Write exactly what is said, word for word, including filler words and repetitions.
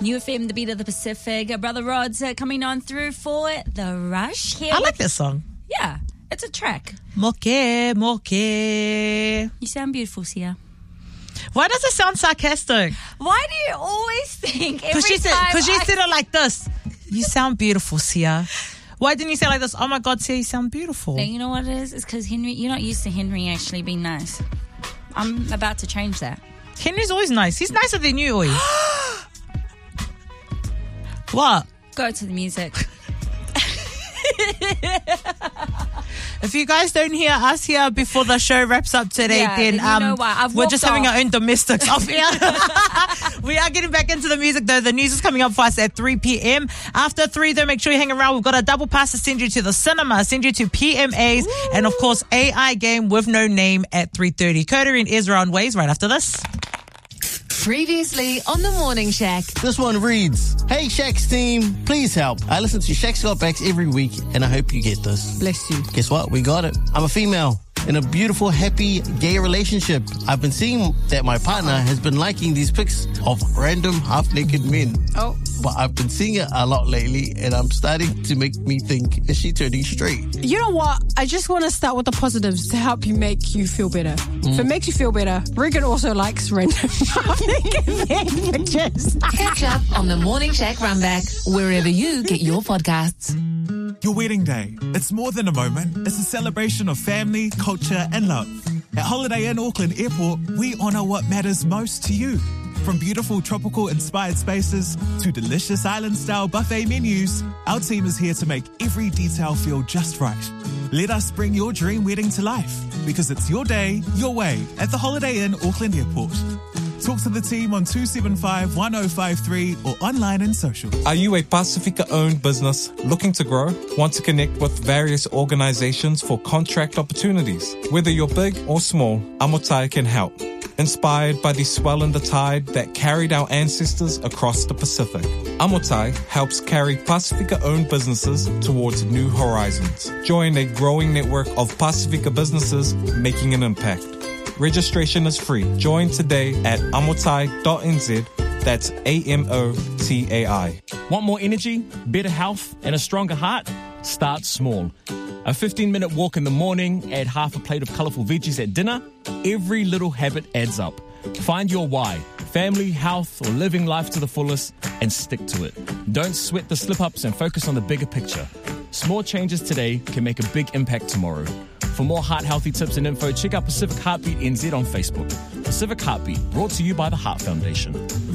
New F M, the beat of the Pacific. Uh, Brother Rod's uh, coming on through for The Rush here. I like this song. Yeah, it's a track. Moke, moke. You sound beautiful, Sia. Why does it sound sarcastic? Why do you always think every Because she said, time because she I- said it like this. You sound beautiful, Sia. Why didn't you say it like this? Oh my God, Sia, you sound beautiful. No, you know what it is? It's because Henry, you're not used to Henry actually being nice. I'm about to change that. Henry's always nice. He's nicer than you, Oi. What? Go to the music. If you guys don't hear us here before the show wraps up today, Yeah, then, then you um, know why. I've we're walked just having off. our own domestics off here. We are getting back into the music, though. The news is coming up for us at three p.m. After three, though, make sure you hang around. We've got a double pass to send you to the cinema, send you to P M As, Ooh. And, of course, A I Game with No Name at three thirty. Coda and Ezra on Ways right after this. Previously on the Morning Shack. This one reads, Hey Shack's team, please help. I listen to Shack's Got Backs every week and I hope you get this. Bless you. Guess what? We got it. I'm a female in a beautiful, happy, gay relationship. I've been seeing that my partner has been liking these pics of random half-naked men. Oh. But I've been seeing it a lot lately and I'm starting to make me think, is she turning straight? You know what? I just want to start with the positives to help you make you feel better. Mm. If it makes you feel better, Regan also likes random half-naked men pictures. Catch up on the Morning Shack Runback wherever you get your podcasts. Your wedding day. It's more than a moment. It's a celebration of family, culture, and love. At Holiday Inn Auckland Airport, we honour what matters most to you. From beautiful tropical-inspired spaces to delicious island-style buffet menus, our team is here to make every detail feel just right. Let us bring your dream wedding to life, because it's your day, your way, at the Holiday Inn Auckland Airport. Talk to the team on two seven five, one oh five three or online and social. Are you a Pacifica-owned business looking to grow? Want to connect with various organizations for contract opportunities? Whether you're big or small, Amotai can help. Inspired by the swell in the tide that carried our ancestors across the Pacific, Amotai helps carry Pacifica-owned businesses towards new horizons. Join a growing network of Pacifica businesses making an impact. Registration is free. Join today at amotai dot n z. That's A M O T A I. Want more energy, better health, and a stronger heart? Start small. A fifteen-minute walk in the morning, add half a plate of colourful veggies at dinner. Every little habit adds up. Find your why, family, health, or living life to the fullest, and stick to it. Don't sweat the slip-ups and focus on the bigger picture. Small changes today can make a big impact tomorrow. For more heart-healthy tips and info, check out Pacific Heartbeat N Z on Facebook. Pacific Heartbeat, brought to you by the Heart Foundation.